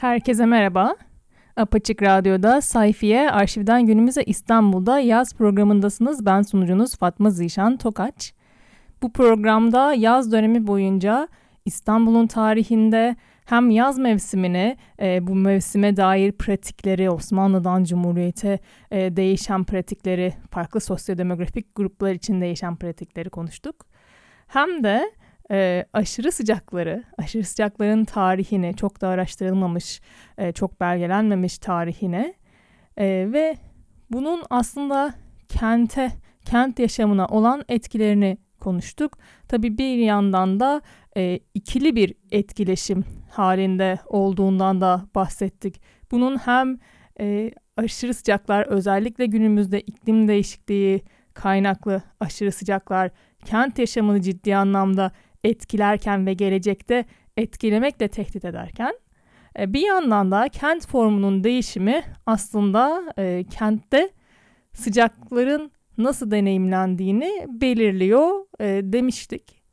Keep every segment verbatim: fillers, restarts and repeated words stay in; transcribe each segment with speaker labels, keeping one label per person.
Speaker 1: Herkese merhaba. Apaçık Radyo'da Sayfiye Arşivden Günümüze İstanbul'da yaz programındasınız. Ben sunucunuz Fatma Zişan Tokaç. Bu programda yaz dönemi boyunca İstanbul'un tarihinde hem yaz mevsimini, e, bu mevsime dair pratikleri, Osmanlı'dan Cumhuriyet'e e, değişen pratikleri, farklı sosyodemografik gruplar için değişen pratikleri konuştuk. Hem de e, aşırı sıcakları, aşırı sıcakların tarihini, çok da araştırılmamış, e, çok belgelenmemiş tarihine e, ve bunun aslında kente, kent yaşamına olan etkilerini konuştuk. Tabii bir yandan da e, ikili bir etkileşim halinde olduğundan da bahsettik. Bunun hem e, aşırı sıcaklar, özellikle günümüzde iklim değişikliği kaynaklı aşırı sıcaklar kent yaşamını ciddi anlamda etkilerken ve gelecekte etkilemekle tehdit ederken, e, bir yandan da kent formunun değişimi aslında e, kentte sıcakların nasıl deneyimlendiğini belirliyor e, demiştik.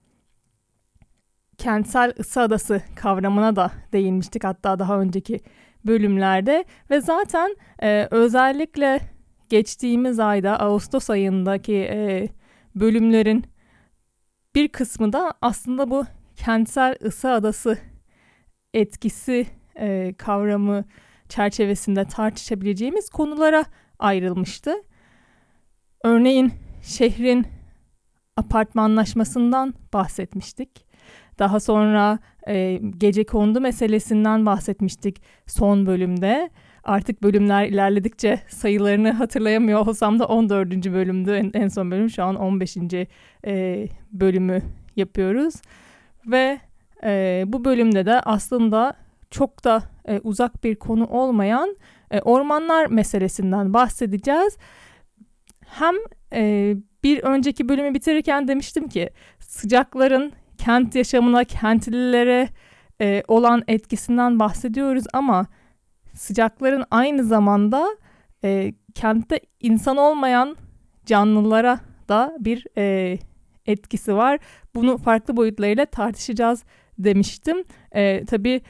Speaker 1: Kentsel ısı adası kavramına da değinmiştik hatta daha önceki bölümlerde ve zaten e, özellikle geçtiğimiz ayda Ağustos ayındaki e, bölümlerin bir kısmı da aslında bu kentsel ısı adası etkisi e, kavramı çerçevesinde tartışabileceğimiz konulara ayrılmıştı. Örneğin şehrin apartmanlaşmasından bahsetmiştik. Daha sonra e, gecekondu meselesinden bahsetmiştik son bölümde. Artık bölümler ilerledikçe sayılarını hatırlayamıyor olsam da on dördüncü bölümdü en, en son bölüm. Şu an on beşinci E, bölümü yapıyoruz. Ve e, bu bölümde de aslında çok da e, uzak bir konu olmayan e, ormanlar meselesinden bahsedeceğiz. Hem e, bir önceki bölümü bitirirken demiştim ki sıcakların kent yaşamına, kentlilere e, olan etkisinden bahsediyoruz ama sıcakların aynı zamanda e, kentte insan olmayan canlılara da bir e, etkisi var. Bunu farklı boyutlarıyla tartışacağız demiştim. E, tabii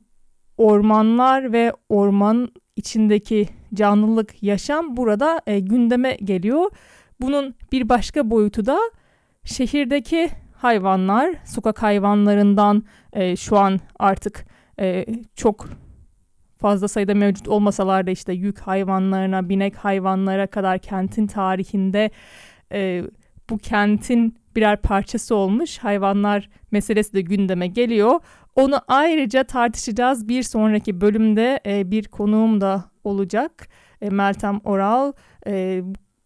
Speaker 1: ormanlar ve orman içindeki canlılık, yaşam burada e, gündeme geliyor. Bunun bir başka boyutu da şehirdeki hayvanlar, sokak hayvanlarından e, şu an artık e, çok fazla sayıda mevcut olmasalar da işte yük hayvanlarına, binek hayvanlara kadar kentin tarihinde e, bu kentin birer parçası olmuş hayvanlar meselesi de gündeme geliyor. Onu ayrıca tartışacağız. Bir sonraki bölümde e, bir konuğum da olacak. E, Meltem Oral e,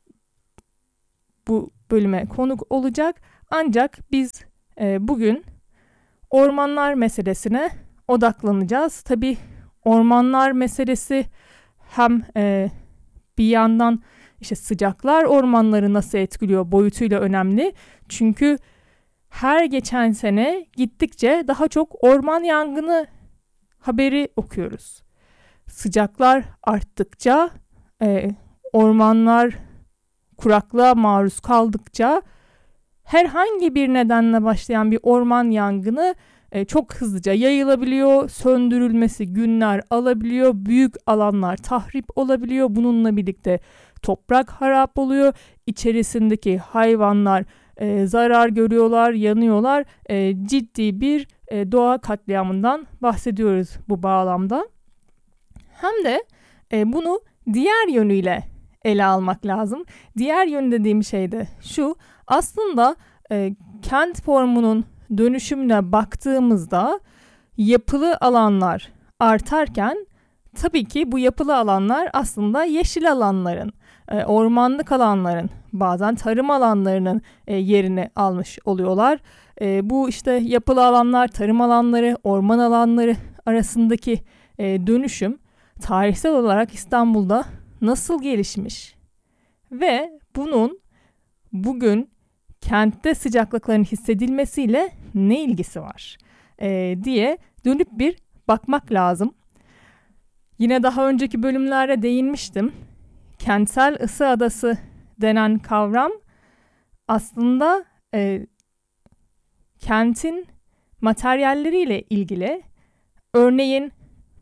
Speaker 1: bu bölüme konuk olacak. Ancak biz e, bugün ormanlar meselesine odaklanacağız. Tabii ormanlar meselesi hem e, bir yandan işte sıcaklar ormanları nasıl etkiliyor boyutuyla önemli. Çünkü her geçen sene gittikçe daha çok orman yangını haberi okuyoruz. Sıcaklar arttıkça, e, ormanlar kuraklığa maruz kaldıkça herhangi bir nedenle başlayan bir orman yangını e, çok hızlıca yayılabiliyor. Söndürülmesi günler alabiliyor. Büyük alanlar tahrip olabiliyor. Bununla birlikte toprak harap oluyor. İçerisindeki hayvanlar e, zarar görüyorlar, yanıyorlar. E, ciddi bir e, doğa katliamından bahsediyoruz bu bağlamda. Hem de e, bunu diğer yönüyle ele almak lazım. Diğer yönü dediğim şey de şu. Aslında e, kent formunun dönüşümüne baktığımızda yapılı alanlar artarken tabii ki bu yapılı alanlar aslında yeşil alanların, e, ormanlık alanların, bazen tarım alanlarının e, yerini almış oluyorlar. E, bu işte yapılı alanlar, tarım alanları, orman alanları arasındaki e, dönüşüm tarihsel olarak İstanbul'da nasıl gelişmiş ve bunun bugün kentte sıcaklıkların hissedilmesiyle ne ilgisi var e, diye dönüp bir bakmak lazım. Yine daha önceki bölümlerde değinmiştim. Kentsel ısı adası denen kavram aslında e, kentin materyalleriyle ilgili. Örneğin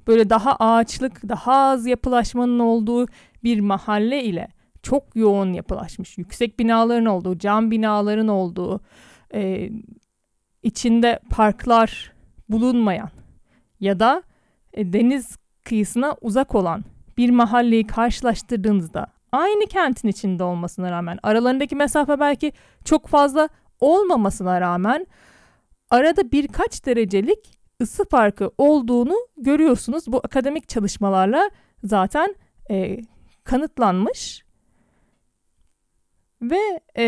Speaker 1: böyle daha ağaçlık, daha az yapılaşmanın olduğu bir mahalle ile çok yoğun yapılaşmış, yüksek binaların olduğu, cam binaların olduğu, e, içinde parklar bulunmayan ya da e, deniz kıyısına uzak olan bir mahalleyi karşılaştırdığınızda aynı kentin içinde olmasına rağmen, aralarındaki mesafe belki çok fazla olmamasına rağmen arada birkaç derecelik ısı farkı olduğunu görüyorsunuz. Bu akademik çalışmalarla zaten e, kanıtlanmış ve e,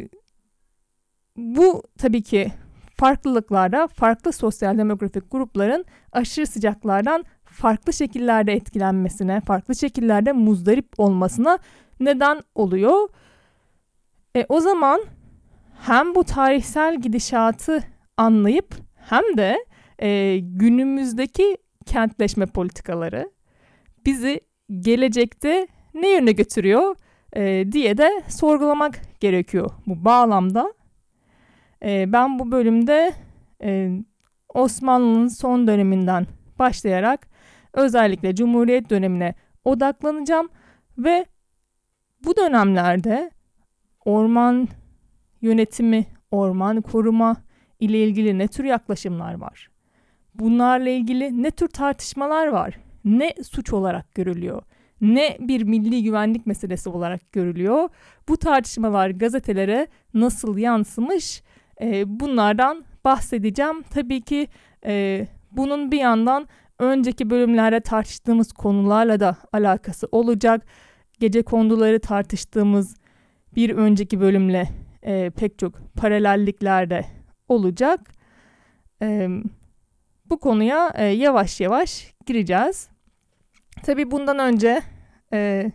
Speaker 1: bu tabii ki farklılıklarda farklı sosyal demografik grupların aşırı sıcaklardan farklı şekillerde etkilenmesine, farklı şekillerde muzdarip olmasına neden oluyor. E, o zaman hem bu tarihsel gidişatı anlayıp hem de e, günümüzdeki kentleşme politikaları bizi gelecekte ne yöne götürüyor e, diye de sorgulamak gerekiyor bu bağlamda. E, ben bu bölümde e, Osmanlı'nın son döneminden başlayarak özellikle Cumhuriyet dönemine odaklanacağım ve bu dönemlerde orman yönetimi, orman koruma ile ilgili ne tür yaklaşımlar var? Bunlarla ilgili ne tür tartışmalar var? Ne suç olarak görülüyor? Ne bir milli güvenlik meselesi olarak görülüyor? Bu tartışmalar gazetelere nasıl yansımış? E, bunlardan bahsedeceğim. Tabii ki e, bunun bir yandan önceki bölümlerde tartıştığımız konularla da alakası olacak. Gecekonduları tartıştığımız bir önceki bölümle e, pek çok paralellikler de olacak. E, bu konuya e, yavaş yavaş gireceğiz. Tabii bundan önce e,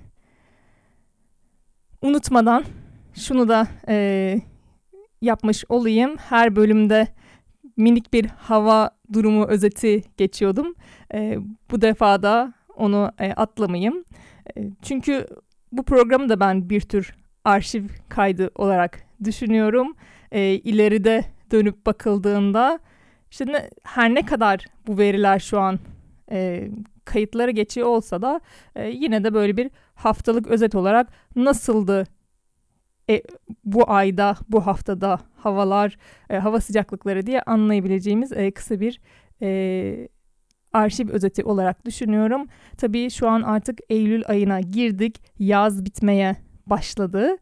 Speaker 1: unutmadan şunu da e, yapmış olayım. Her bölümde minik bir hava durumu özeti geçiyordum. E, bu defa da onu e, atlamayayım. E, çünkü bu programı da ben bir tür arşiv kaydı olarak düşünüyorum. E, ileride dönüp bakıldığında işte ne, her ne kadar bu veriler şu an e, kayıtlara geçiyor olsa da e, yine de böyle bir haftalık özet olarak nasıldı e, bu ayda, bu haftada havalar, e, hava sıcaklıkları diye anlayabileceğimiz e, kısa bir e, arşiv özeti olarak düşünüyorum. Tabii şu an artık Eylül ayına girdik. Yaz bitmeye başladı.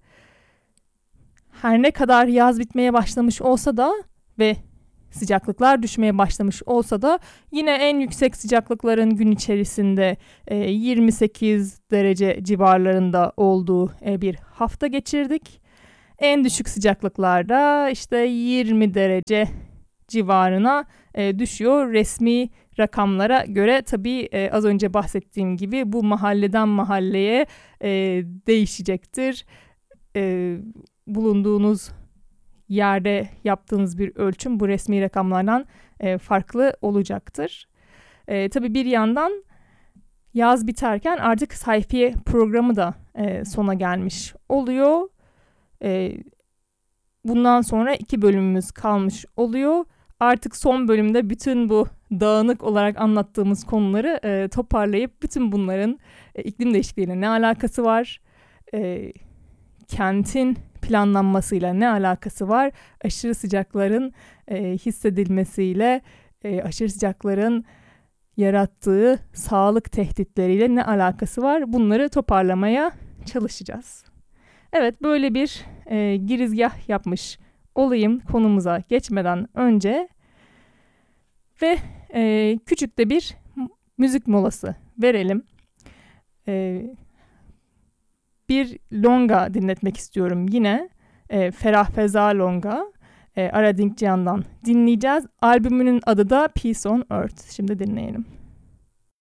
Speaker 1: Her ne kadar yaz bitmeye başlamış olsa da ve sıcaklıklar düşmeye başlamış olsa da yine en yüksek sıcaklıkların gün içerisinde e, yirmi sekiz derece civarlarında olduğu e, bir hafta geçirdik. En düşük sıcaklıklarda işte yirmi derece civarına e, düşüyor resmi rakamlara göre. Tabii e, az önce bahsettiğim gibi bu mahalleden mahalleye e, değişecektir. E, bulunduğunuz yerde yaptığınız bir ölçüm bu resmi rakamlardan e, farklı olacaktır. E, tabii bir yandan yaz biterken artık sayfiye programı da e, sona gelmiş oluyor. E, bundan sonra iki bölümümüz kalmış oluyor. Artık son bölümde bütün bu dağınık olarak anlattığımız konuları e, toparlayıp bütün bunların e, iklim değişikliğiyle ne alakası var? E, kentin planlanmasıyla ne alakası var? Aşırı sıcakların e, hissedilmesiyle, e, aşırı sıcakların yarattığı sağlık tehditleriyle ne alakası var? Bunları toparlamaya çalışacağız. Evet, böyle bir e, girizgah yapmış olayım konumuza geçmeden önce ve e, küçük de bir müzik molası verelim. E, bir longa dinletmek istiyorum yine. E, Ferah Feza Longa. E, Ara Dinkcihan'dan dinleyeceğiz. Albümünün adı da Peace on Earth. Şimdi dinleyelim.